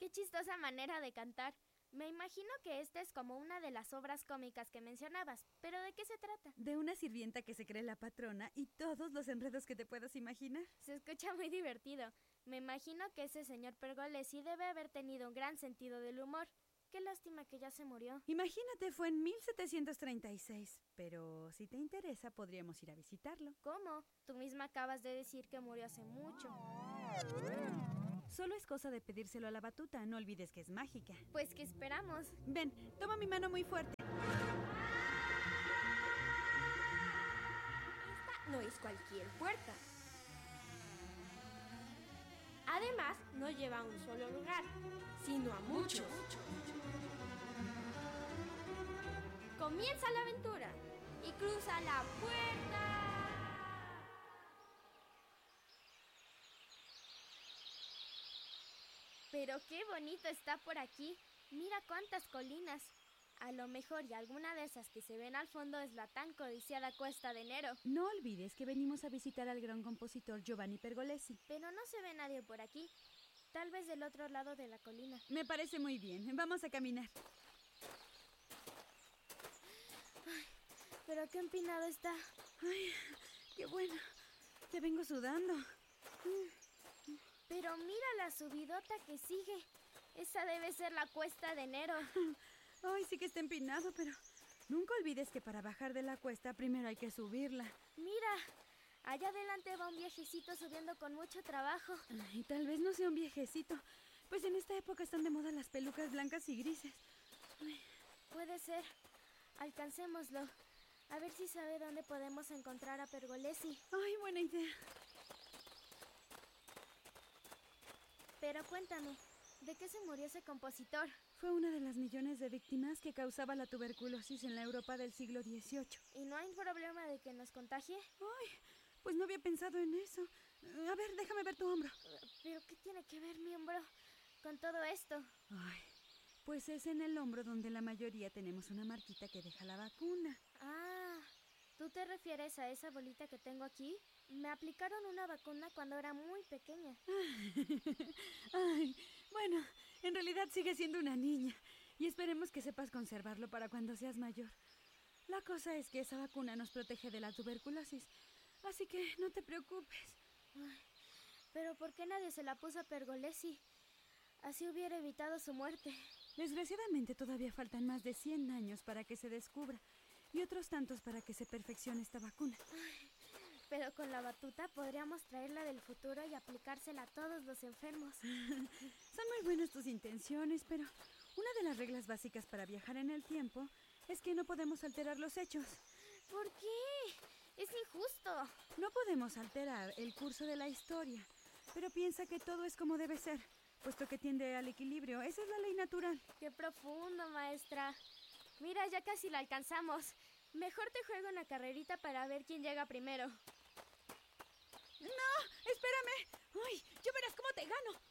¡Qué chistosa manera de cantar! Me imagino que esta es como una de las obras cómicas que mencionabas, pero ¿de qué se trata? De una sirvienta que se cree la patrona y todos los enredos que te puedas imaginar. Se escucha muy divertido. Me imagino que ese señor Pergolesi debe haber tenido un gran sentido del humor. Qué lástima que ya se murió. Imagínate, fue en 1736, pero si te interesa podríamos ir a visitarlo. ¿Cómo? Tú misma acabas de decir que murió hace mucho. Solo es cosa de pedírselo a la batuta, no olvides que es mágica. Pues, ¿qué esperamos? Ven, toma mi mano muy fuerte. Esta no es cualquier puerta. Además, no lleva a un solo lugar, sino a muchos. Comienza la aventura y cruza la puerta. Pero qué bonito está por aquí. Mira cuántas colinas. A lo mejor y alguna de esas que se ven al fondo es la tan codiciada Cuesta de Enero. No olvides que venimos a visitar al gran compositor Giovanni Pergolesi. Pero no se ve nadie por aquí. Tal vez del otro lado de la colina. Me parece muy bien. Vamos a caminar. Ay, pero qué empinado está. Ay, qué bueno. Te vengo sudando. Pero mira la subidota que sigue. Esa debe ser la Cuesta de Enero. Ay, sí que está empinado, pero nunca olvides que para bajar de la cuesta primero hay que subirla. Mira, allá adelante va un viejecito subiendo con mucho trabajo. Y tal vez no sea un viejecito, pues en esta época están de moda las pelucas blancas y grises. Ay. Puede ser. Alcancémoslo. A ver si sabe dónde podemos encontrar a Pergolesi. Ay, buena idea. Pero cuéntame, ¿de qué se murió ese compositor? Fue una de las millones de víctimas que causaba la tuberculosis en la Europa del siglo XVIII. ¿Y no hay problema de que nos contagie? Ay, pues no había pensado en eso. A ver, déjame ver tu hombro. ¿Pero qué tiene que ver mi hombro con todo esto? Ay, pues es en el hombro donde la mayoría tenemos una marquita que deja la vacuna. Ah, ¿tú te refieres a esa bolita que tengo aquí? Me aplicaron una vacuna cuando era muy pequeña. Ay, bueno, en realidad sigue siendo una niña y esperemos que sepas conservarlo para cuando seas mayor. La cosa es que esa vacuna nos protege de la tuberculosis, así que no te preocupes. Ay, pero ¿por qué nadie se la puso a Pergolesi? Así hubiera evitado su muerte. Desgraciadamente todavía faltan más de 100 años para que se descubra y otros tantos para que se perfeccione esta vacuna. Ay, pero con la batuta podríamos traerla del futuro y aplicársela a todos los enfermos. Son muy buenas tus intenciones, pero una de las reglas básicas para viajar en el tiempo es que no podemos alterar los hechos. ¿Por qué? Es injusto. No podemos alterar el curso de la historia, pero piensa que todo es como debe ser, puesto que tiende al equilibrio. Esa es la ley natural. ¡Qué profundo, maestra! Mira, ya casi la alcanzamos. Mejor te juego una carrerita para ver quién llega primero. ¡No! ¡Espérame! ¡Ay! ¡Ya verás cómo te gano!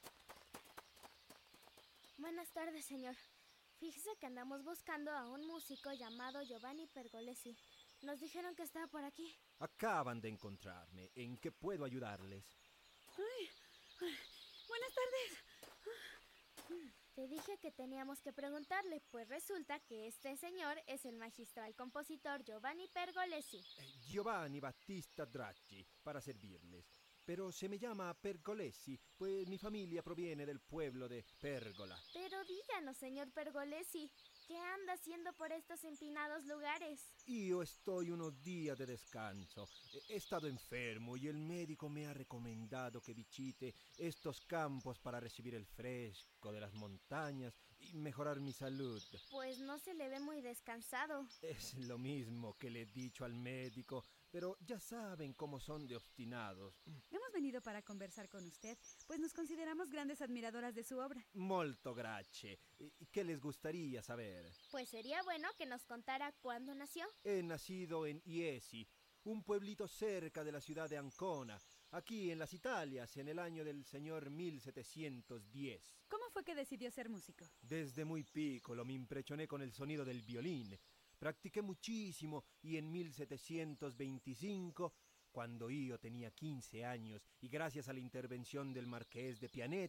Buenas tardes, señor. Fíjese que andamos buscando a un músico llamado Giovanni Pergolesi. Nos dijeron que estaba por aquí. Acaban de encontrarme. ¿En qué puedo ayudarles? ¡Ay! ¡Buenas tardes! Te dije que teníamos que preguntarle, pues resulta que este señor es el magistral compositor Giovanni Pergolesi. Giovanni Battista Draghi, para servirles. Pero se me llama Pergolesi, pues mi familia proviene del pueblo de Pérgola. Pero díganos, señor Pergolesi, ¿qué anda haciendo por estos empinados lugares? Io estoy unos días de descanso. He estado enfermo y el médico me ha recomendado que visite estos campos para recibir el fresco de las montañas y mejorar mi salud. Pues no se le ve muy descansado. Es lo mismo que le he dicho al médico, pero ya saben cómo son de obstinados. Hemos venido para conversar con usted, pues nos consideramos grandes admiradoras de su obra. Molto grazie. ¿Qué les gustaría saber? Pues sería bueno que nos contara cuándo nació. He nacido en Iesi, un pueblito cerca de la ciudad de Ancona, aquí en las Italias, en el año del señor 1710. ¿Cómo fue que decidió ser músico? Desde muy piccolo me impresioné con el sonido del violín. Practiqué muchísimo y en 1725, cuando yo tenía 15 años y gracias a la intervención del marqués de Pianetti,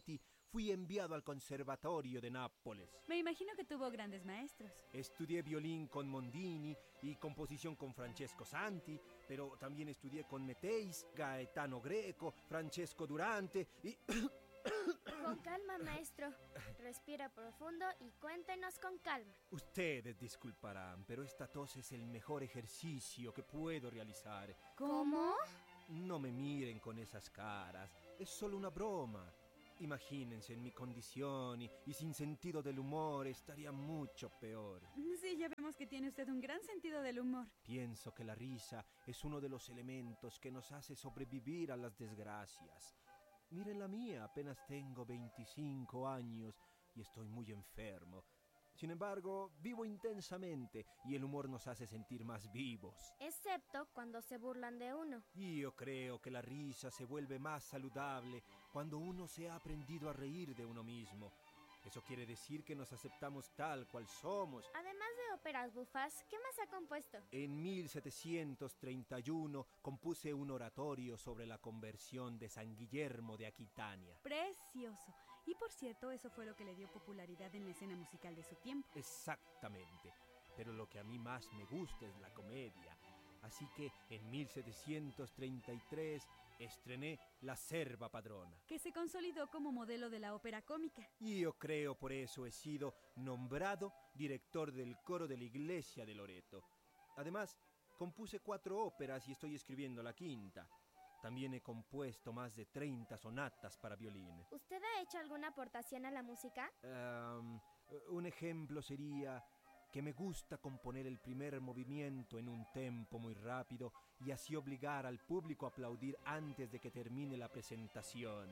Fui enviado al Conservatorio de Nápoles. Me imagino que tuvo grandes maestros. Estudié violín con Mondini y composición con Francesco Santi, pero también estudié con Meteis, Gaetano Greco, Francesco Durante y... Con calma, maestro. Respira profundo y cuéntenos con calma. Ustedes disculparán, pero esta tos es el mejor ejercicio que puedo realizar. ¿Cómo? No me miren con esas caras, es solo una broma. Imagínense en mi condición y sin sentido del humor estaría mucho peor. Sí, ya vemos que tiene usted un gran sentido del humor. Pienso que la risa es uno de los elementos que nos hace sobrevivir a las desgracias. Miren la mía, apenas tengo 25 años y estoy muy enfermo. Sin embargo, vivo intensamente y el humor nos hace sentir más vivos. Excepto cuando se burlan de uno. Yo creo que la risa se vuelve más saludable cuando uno se ha aprendido a reír de uno mismo. Eso quiere decir que nos aceptamos tal cual somos. Además de óperas bufas, ¿qué más ha compuesto? En 1731 compuse un oratorio sobre la conversión de San Guillermo de Aquitania. Precioso. Y por cierto, eso fue lo que le dio popularidad en la escena musical de su tiempo. Exactamente. Pero lo que a mí más me gusta es la comedia. Así que en 1733 estrené La Serva Padrona. Que se consolidó como modelo de la ópera cómica. Yo creo por eso he sido nombrado director del coro de la iglesia de Loreto. Además, compuse 4 óperas y estoy escribiendo la 5ª. También he compuesto más de 30 sonatas para violín. ¿Usted ha hecho alguna aportación a la música? Un ejemplo sería que me gusta componer el primer movimiento en un tempo muy rápido y así obligar al público a aplaudir antes de que termine la presentación.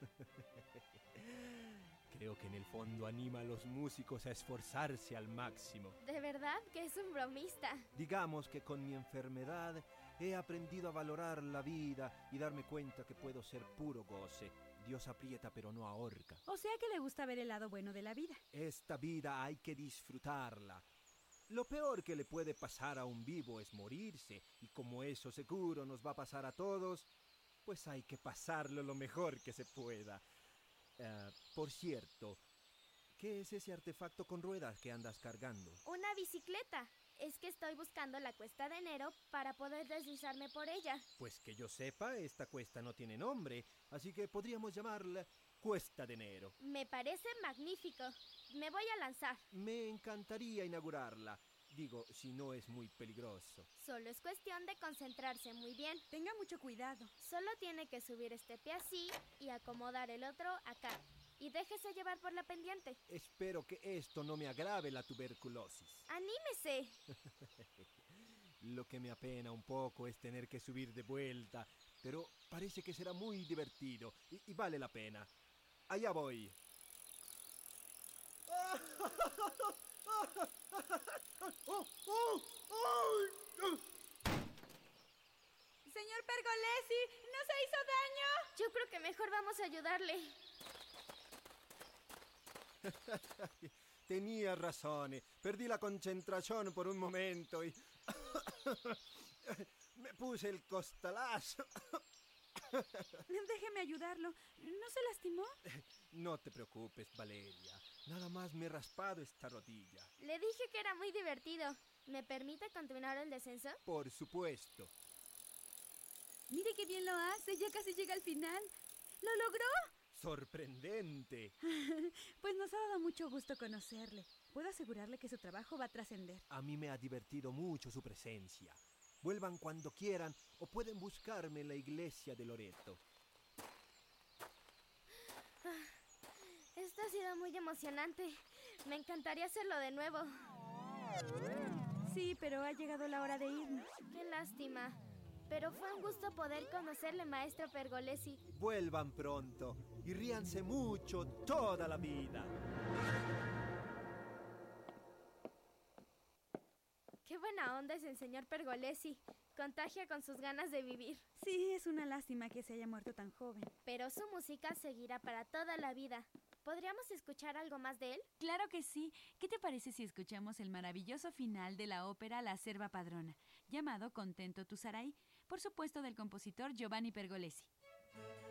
Creo que en el fondo anima a los músicos a esforzarse al máximo. ¿De verdad que es un bromista? Digamos que con mi enfermedad he aprendido a valorar la vida y darme cuenta que puedo ser puro goce. Dios aprieta pero no ahorca. O sea que le gusta ver el lado bueno de la vida. Esta vida hay que disfrutarla. Lo peor que le puede pasar a un vivo es morirse, y como eso seguro nos va a pasar a todos, pues hay que pasarlo lo mejor que se pueda. Por cierto, ¿qué es ese artefacto con ruedas que andas cargando? Una bicicleta. Es que estoy buscando la Cuesta de Enero para poder deslizarme por ella. Pues que yo sepa, esta cuesta no tiene nombre, así que podríamos llamarla Cuesta de Enero. Me parece magnífico. Me voy a lanzar. Me encantaría inaugurarla. Digo, si no es muy peligroso. Solo es cuestión de concentrarse muy bien. Tenga mucho cuidado. Solo tiene que subir este pie así y acomodar el otro acá. Y déjese llevar por la pendiente. Espero que esto no me agrave la tuberculosis. ¡Anímese! Lo que me apena un poco es tener que subir de vuelta, pero parece que será muy divertido y vale la pena. Allá voy. Señor Pergolesi, ¿no se hizo daño? Yo creo que mejor vamos a ayudarle. Tenía razón. Perdí la concentración por un momento y... me puse el costalazo. Déjeme ayudarlo. ¿No se lastimó? No te preocupes, Valeria. Nada más me he raspado esta rodilla. Le dije que era muy divertido. ¿Me permite continuar el descenso? Por supuesto. Mire qué bien lo hace. Ya casi llega al final. ¿Lo logró? ¡Sorprendente! Pues nos ha dado mucho gusto conocerle. Puedo asegurarle que su trabajo va a trascender. A mí me ha divertido mucho su presencia. Vuelvan cuando quieran o pueden buscarme en la iglesia de Loreto. Esto ha sido muy emocionante. Me encantaría hacerlo de nuevo. Sí, pero ha llegado la hora de irnos. Qué lástima. Pero fue un gusto poder conocerle, maestro Pergolesi. Vuelvan pronto y ríanse mucho toda la vida. Qué buena onda es el señor Pergolesi. Contagia con sus ganas de vivir. Sí, es una lástima que se haya muerto tan joven. Pero su música seguirá para toda la vida. ¿Podríamos escuchar algo más de él? Claro que sí. ¿Qué te parece si escuchamos el maravilloso final de la ópera La Serva Padrona, llamado Contento tu Sarai, por supuesto del compositor Giovanni Pergolesi?